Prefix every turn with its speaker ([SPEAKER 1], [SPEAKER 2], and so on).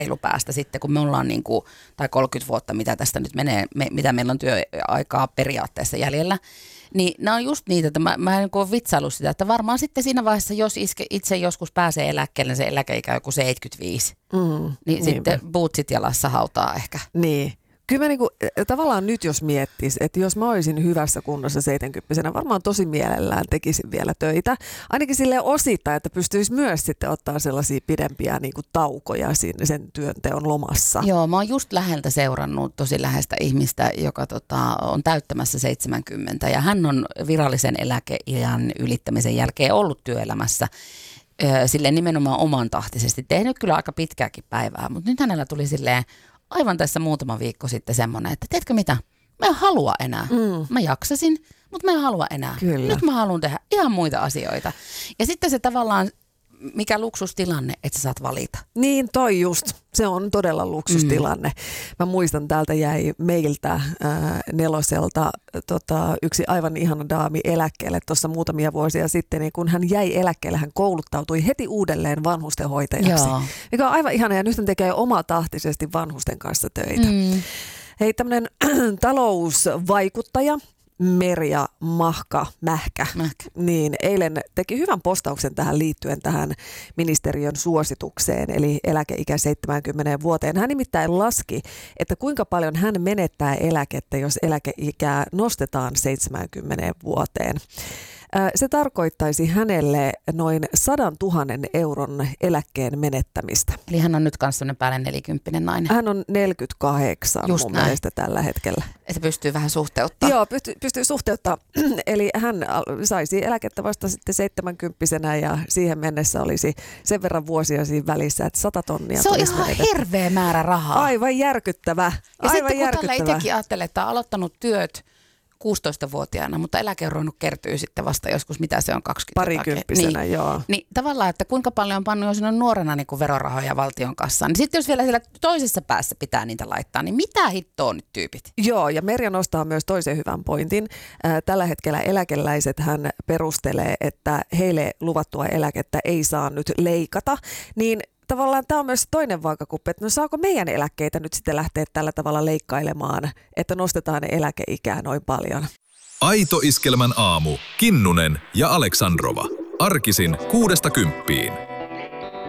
[SPEAKER 1] reilu päästä sitten, kun me ollaan niin kuin, tai 30 vuotta, mitä tästä nyt menee, mitä meillä on työaikaa periaatteessa jäljellä, niin nämä on just niitä, että mä en ole vitsaillut sitä, että varmaan sitten siinä vaiheessa, jos itse joskus pääsee eläkkeelle, se eläkeikä on joku 75, niin sitten bootsit jalassa hautaa ehkä.
[SPEAKER 2] Niin. Kyllä mä niinku, tavallaan nyt jos miettis, että jos mä olisin hyvässä kunnossa 70-vuotiaana, varmaan tosi mielellään tekisin vielä töitä. Ainakin silleen osittain, että pystyisi myös sitten ottaa sellaisia pidempiä niinku taukoja sen työnteon lomassa.
[SPEAKER 1] Joo, mä oon just läheltä seurannut tosi läheistä ihmistä, joka on täyttämässä 70 ja hän on virallisen eläkeiän ylittämisen jälkeen ollut työelämässä. Silleen nimenomaan oman tahtisesti. Tehnyt kyllä aika pitkääkin päivää, mutta nyt hänellä tuli silleen aivan tässä muutama viikko sitten semmoinen, että tiedätkö mitä, mä en halua enää. Mä jaksasin, mutta mä en halua enää.
[SPEAKER 2] Kyllä.
[SPEAKER 1] Nyt mä haluan tehdä ihan muita asioita. Ja sitten se tavallaan, mikä luksustilanne, että sä saat valita.
[SPEAKER 2] Niin toi just, se on todella luksustilanne. Mä muistan, täältä jäi meiltä Neloselta yksi aivan ihana daami eläkkeelle tuossa muutamia vuosia sitten. Niin kun hän jäi eläkkeelle, hän kouluttautui heti uudelleen vanhustenhoitajaksi. Joo. Mikä on aivan ihana ja nyt hän tekee omatahtisesti vanhusten kanssa töitä. Hei, tämmöinen talousvaikuttaja Merja Mähkä, niin eilen teki hyvän postauksen tähän liittyen tähän ministeriön suositukseen, eli eläkeikä 70 vuoteen. Hän nimittäin laski, että kuinka paljon hän menettää eläkettä, jos eläkeikää nostetaan 70 vuoteen. Se tarkoittaisi hänelle noin 100 000 euron eläkkeen menettämistä.
[SPEAKER 1] Eli hän on nyt myös sellainen päälle 40 nainen.
[SPEAKER 2] Hän on 48
[SPEAKER 1] just
[SPEAKER 2] mun
[SPEAKER 1] näin.
[SPEAKER 2] mielestä tällä hetkellä.
[SPEAKER 1] Että pystyy vähän suhteuttaa.
[SPEAKER 2] Joo, pystyy suhteuttaa. Eli hän saisi eläkettä vasta sitten 70-vuotiaana ja siihen mennessä olisi sen verran vuosia siinä välissä, että 100 tonnia.
[SPEAKER 1] Se on ihan hirveä määrä rahaa.
[SPEAKER 2] Aivan järkyttävä.
[SPEAKER 1] Ja sitten kun tällä itsekin ajattelee, että on aloittanut työt 16-vuotiaana, mutta eläke on ruvennut kertyy sitten vasta joskus, mitä se on, 20.
[SPEAKER 2] Parikymppisenä, joo.
[SPEAKER 1] Niin tavallaan, että kuinka paljon on pannut jo sinne nuorena niin kuin verorahoja valtion kassaan. Niin sitten jos vielä siellä toisessa päässä pitää niitä laittaa, niin mitä hittoa nyt tyypit?
[SPEAKER 2] Joo, ja Merja nostaa myös toisen hyvän pointin. Tällä hetkellä eläkeläiset hän perustelee, että heille luvattua eläkettä ei saa nyt leikata, niin tavallaan tämä on myös toinen vaakakuppi, että no saako meidän eläkkeitä nyt sitten lähteä tällä tavalla leikkailemaan, että nostetaan eläkeikää noin paljon.
[SPEAKER 3] Aito Iskelmän aamu. Kinnunen ja Aleksandrova. Arkisin 6–10.